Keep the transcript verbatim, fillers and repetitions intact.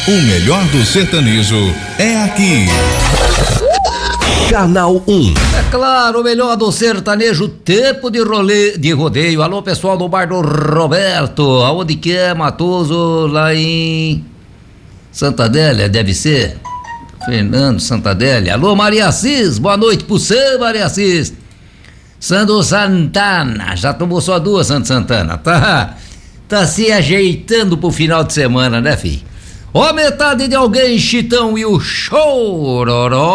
O melhor do sertanejo é aqui. Canal um. É claro, o melhor do sertanejo, tempo de rolê, de rodeio. Alô, pessoal do bar do Roberto, aonde que é, Matoso? Lá em Santa Adélia, deve ser. Fernando, Santa Adélia. Alô, Maria Assis, boa noite pro você, Maria Assis. Sandro Santana, já tomou só duas, Sandro Santana, tá? Tá se ajeitando pro final de semana, né, filho? Ó, metade de alguém, Chitão e o Chororó.